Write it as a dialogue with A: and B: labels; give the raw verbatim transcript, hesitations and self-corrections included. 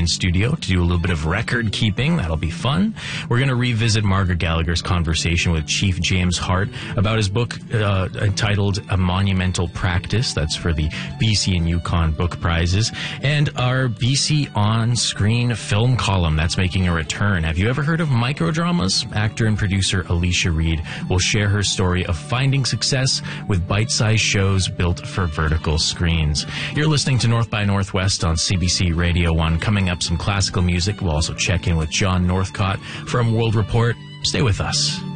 A: studio to do a little bit of record keeping. That'll be fun. We're going to revisit Margaret Gallagher's conversation with Chief James Hart about his book uh, entitled A Monumental Practice. That's for the B C and Yukon Book Prizes. And our B C on-screen film column that's making a return. Have you ever heard of microdramas? Actor and producer Alicia Reed will share her story of finding success with bite-sized shows built for vertical screens. You're listening to North by Northwest on C B C Radio one. Coming up, some classical music. We'll also check in with John Northcott from World Report. Stay with us.